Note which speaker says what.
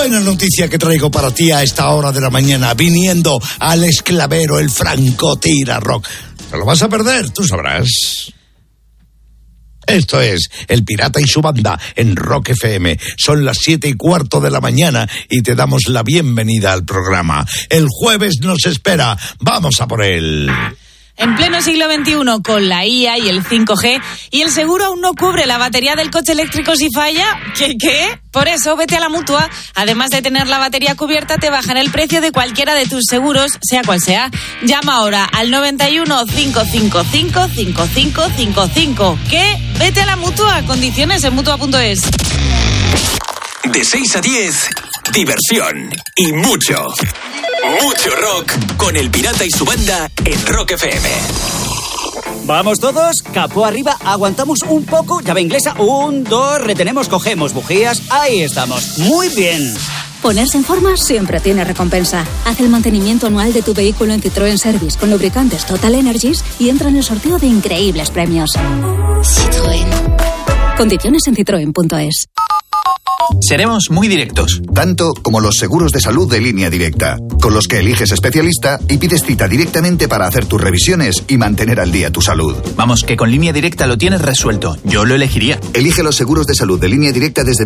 Speaker 1: Buena noticia que traigo para ti a esta hora de la mañana, viniendo al Esclavero, el Francotira Rock. ¿Te lo vas a perder? Tú sabrás. Esto es El Pirata y su banda en Rock FM. Son las 7:15 de la mañana y te damos la bienvenida al programa. El jueves nos espera. Vamos a por él.
Speaker 2: En pleno siglo XXI, con la IA y el 5G, y el seguro aún no cubre la batería del coche eléctrico si falla, ¿qué? Por eso, vete a la Mutua. Además de tener la batería cubierta, te bajan el precio de cualquiera de tus seguros, sea cual sea. Llama ahora al 91 555 5555. ¿Qué? Vete a la Mutua. Condiciones en Mutua.es.
Speaker 3: De 6 a 10, diversión y mucho rock con El Pirata y su banda en Rock FM.
Speaker 4: Vamos todos, capó arriba, aguantamos un poco, llave inglesa, 1, 2, retenemos, cogemos bujías, ahí estamos, muy bien.
Speaker 5: Ponerse en forma siempre tiene recompensa. Haz el mantenimiento anual de tu vehículo en Citroën Service con lubricantes Total Energies y entra en el sorteo de increíbles premios. Citroën. Condiciones en citroen.es.
Speaker 6: Seremos muy directos.
Speaker 7: Tanto como los seguros de salud de Línea Directa, con los que eliges especialista y pides cita directamente para hacer tus revisiones y mantener al día tu salud.
Speaker 6: Vamos, que con Línea Directa lo tienes resuelto. Yo lo elegiría.
Speaker 7: Elige los seguros de salud de Línea Directa desde